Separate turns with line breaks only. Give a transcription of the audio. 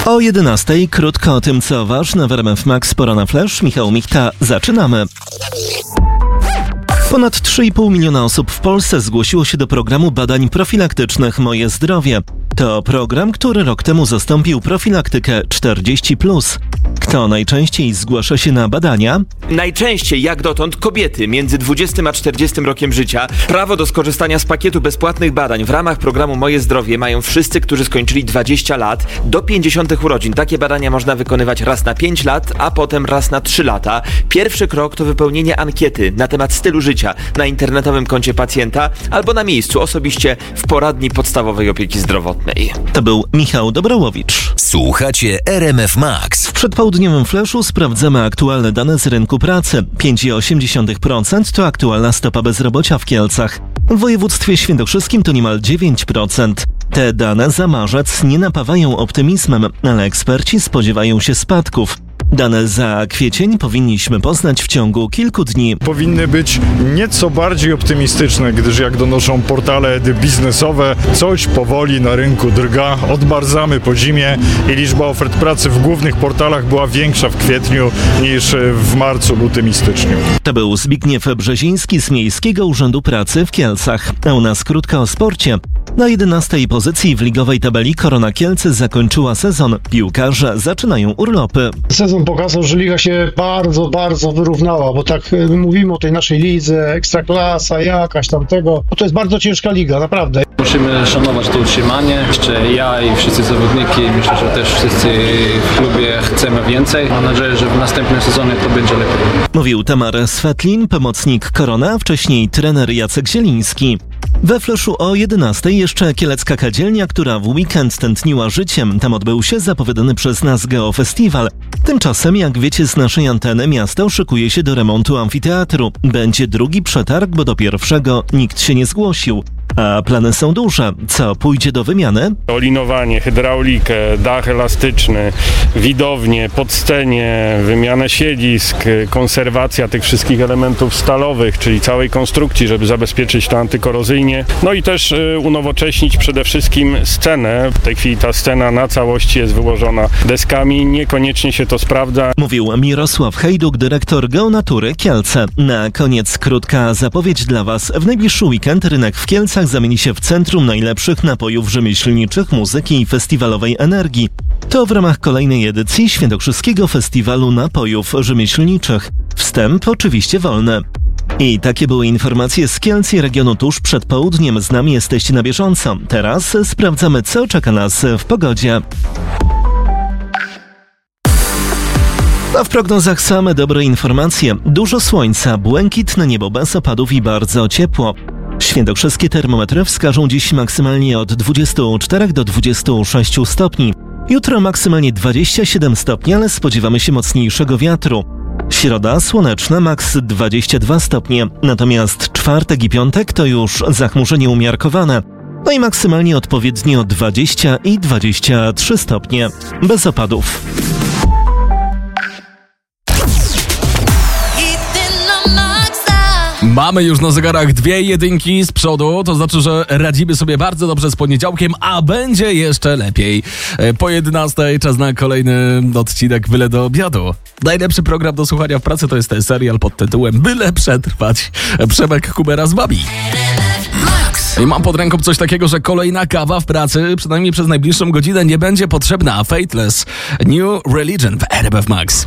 O 11:00 krótko o tym, co ważne w RMF Max. Pora na flash. Michał Michta, zaczynamy. Ponad 3,5 miliona osób w Polsce zgłosiło się do programu badań profilaktycznych Moje Zdrowie. To program, który rok temu zastąpił profilaktykę 40+. Kto najczęściej zgłasza się na badania?
Najczęściej, jak dotąd, kobiety między 20 a 40 rokiem życia. Prawo do skorzystania z pakietu bezpłatnych badań w ramach programu Moje Zdrowie mają wszyscy, którzy skończyli 20 lat do 50 urodzin. Takie badania można wykonywać raz na 5 lat, a potem raz na 3 lata. Pierwszy krok to wypełnienie ankiety na temat stylu życia na internetowym koncie pacjenta albo na miejscu osobiście w poradni podstawowej opieki zdrowotnej.
To był Michał Dobrołowicz.
Słuchacie RMF Max.
W przedpołudniowym flashu sprawdzamy aktualne dane z rynku pracy. 5,8% to aktualna stopa bezrobocia w Kielcach. W województwie świętokrzyskim to niemal 9%. Te dane za marzec nie napawają optymizmem, ale eksperci spodziewają się spadków. Dane za kwiecień powinniśmy poznać w ciągu kilku dni.
Powinny być nieco bardziej optymistyczne, gdyż jak donoszą portale biznesowe, coś powoli na rynku drga. Odmarzamy po zimie i liczba ofert pracy w głównych portalach była większa w kwietniu niż w marcu, lutym i styczniu.
To był Zbigniew Brzeziński z Miejskiego Urzędu Pracy w Kielcach. A u nas krótko o sporcie. Na 11. pozycji w ligowej tabeli Korona Kielce zakończyła sezon. Piłkarze zaczynają urlopy.
Sezon pokazał, że liga się bardzo wyrównała, bo tak mówimy o tej naszej lidze, ekstraklasa, jakaś tamtego, bo to jest bardzo ciężka liga, naprawdę.
Musimy szanować to utrzymanie. Jeszcze ja i wszyscy zawodniki, myślę, że też wszyscy w klubie chcemy więcej. Mam nadzieję, że w następnym sezonie to będzie lepiej.
Mówił Tamar Svetlin, pomocnik Korona, a wcześniej trener Jacek Zieliński. We flashu o 11:00 jeszcze kielecka kadzielnia, która w weekend tętniła życiem. Tam odbył się zapowiadany przez nas geofestiwal. Tymczasem, jak wiecie z naszej anteny, miasto szykuje się do remontu amfiteatru. Będzie drugi przetarg, bo do pierwszego nikt się nie zgłosił. A plany są duże. Co pójdzie do wymiany?
Olinowanie, hydraulikę, dach elastyczny, widownię, podscenie, wymianę siedzisk, konserwacja tych wszystkich elementów stalowych, czyli całej konstrukcji, żeby zabezpieczyć to antykorozyjnie. No i też unowocześnić przede wszystkim scenę. W tej chwili ta scena na całości jest wyłożona deskami. Niekoniecznie się to sprawdza. Mówił
Mirosław Hejduk, dyrektor Geonatury Kielce. Na koniec krótka zapowiedź dla Was. W najbliższy weekend rynek w Kielcach zamieni się w centrum najlepszych napojów rzemieślniczych, muzyki i festiwalowej energii. To w ramach kolejnej edycji Świętokrzyskiego Festiwalu Napojów Rzemieślniczych. Wstęp oczywiście wolny. I takie były informacje z Kielc i regionu tuż przed południem. Z nami jesteście na bieżąco. Teraz sprawdzamy, co czeka nas w pogodzie. A w prognozach same dobre informacje. Dużo słońca, błękitne niebo bez opadów i bardzo ciepło. Świętokrzyskie termometry wskażą dziś maksymalnie od 24 do 26 stopni. Jutro maksymalnie 27 stopni, ale spodziewamy się mocniejszego wiatru. Środa słoneczna, maks 22 stopnie, natomiast czwartek i piątek to już zachmurzenie umiarkowane. No i maksymalnie odpowiednio 20 i 23 stopnie, bez opadów.
Mamy już na zegarach 2 jedynki z przodu, to znaczy, że radzimy sobie bardzo dobrze z poniedziałkiem, a będzie jeszcze lepiej. Po 11:00 czas na kolejny odcinek Byle do obiadu. Najlepszy program do słuchania w pracy to jest ten serial pod tytułem Byle przetrwać. Przemek Kubera z wami. I mam pod ręką coś takiego, że kolejna kawa w pracy, przynajmniej przez najbliższą godzinę, nie będzie potrzebna. Faithless New Religion w RMF Max.